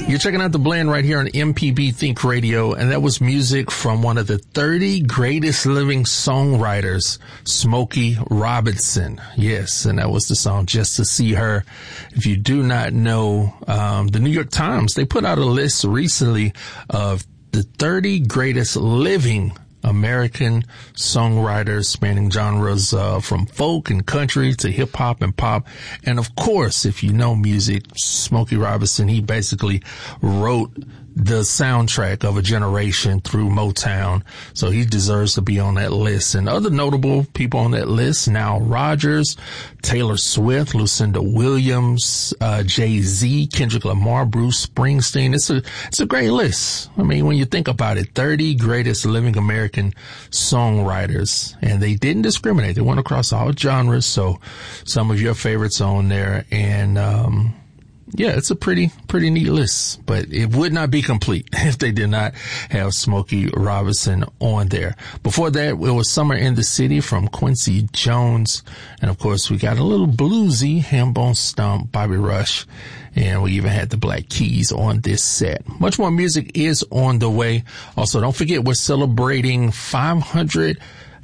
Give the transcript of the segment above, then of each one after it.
You're checking out The Blend right here on MPB Think Radio, and that was music from one of the 30 greatest living songwriters, Smokey Robinson. Yes, and that was the song Just to See Her. If you do not know, the New York Times, they put out a list recently of the 30 greatest living American songwriters spanning genres from folk and country to hip hop and pop. And of course, if you know music, Smokey Robinson, he basically wrote the soundtrack of a generation through Motown. So he deserves to be on that list. And other notable people on that list, Nile Rodgers, Taylor Swift, Lucinda Williams, Jay-Z, Kendrick Lamar, Bruce Springsteen. It's a great list. I mean, when you think about it, 30 greatest living American songwriters, and they didn't discriminate. They went across all genres. So some of your favorites on there. And, yeah, it's a pretty neat list, but it would not be complete if they did not have Smokey Robinson on there. Before that, it was Summer in the City from Quincy Jones. And of course, we got a little bluesy Hambone Stomp, Bobby Rush. And we even had the Black Keys on this set. Much more music is on the way. Also, don't forget, we're celebrating 500,000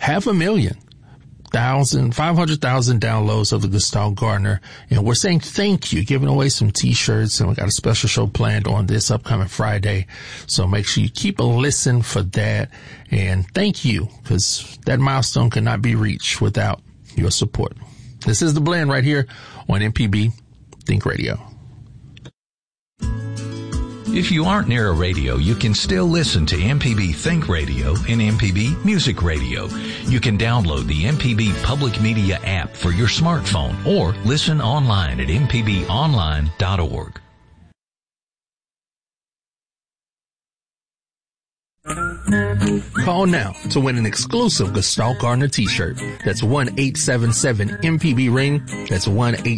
downloads of the Gustave Gardner, and we're saying thank you, giving away some t-shirts, and we got a special show planned on this upcoming Friday, so make sure you keep a listen for that, and thank you, because that milestone cannot be reached without your support. This is The Blend right here on MPB Think Radio. If you aren't near a radio, you can still listen to MPB Think Radio and MPB Music Radio. You can download the MPB Public Media app for your smartphone or listen online at mpbonline.org. Call now to win an exclusive Gustave Gardner t-shirt. That's 1-877-MPB-RING. That's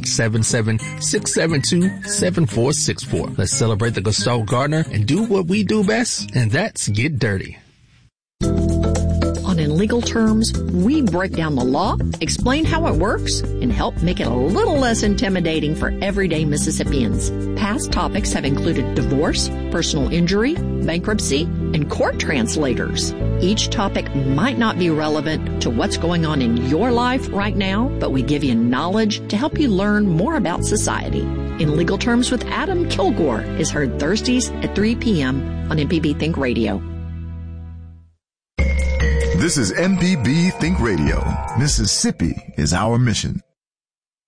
1-877-672-7464. Let's celebrate the Gustave Gardner and do what we do best, and that's get dirty. On In Legal Terms, we break down the law, explain how it works, and help make it a little less intimidating for everyday Mississippians. Past topics have included divorce, personal injury, bankruptcy, and court translators. Each topic might not be relevant to what's going on in your life right now, but we give you knowledge to help you learn more about society. In Legal Terms with Adam Kilgore is heard Thursdays at 3 p.m. on MPB Think Radio. This is MPB Think Radio. Mississippi is our mission.